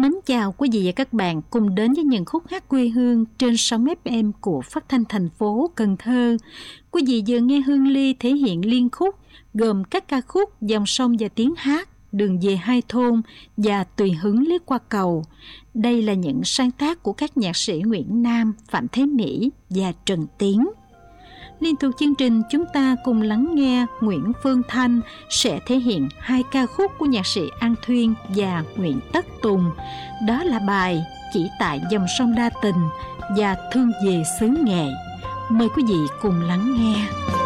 Mến chào quý vị và các bạn cùng đến với những khúc hát quê hương trên sóng FM của Phát thanh thành phố Cần Thơ. Quý vị vừa nghe Hương Ly thể hiện liên khúc gồm các ca khúc Dòng sông và tiếng hát, Đường về hai thôn và Tùy hứng liếc qua cầu. Đây là những sáng tác của các nhạc sĩ Nguyễn Nam, Phạm Thế Mỹ và Trần Tiến. Liên tục chương trình, chúng ta cùng lắng nghe Nguyễn Phương Thanh sẽ thể hiện hai ca khúc của nhạc sĩ An Thuyên và Nguyễn Tất Tùng. Đó là bài Chỉ tại dòng sông đa tình và Thương về xứ nghệ. Mời quý vị cùng lắng nghe.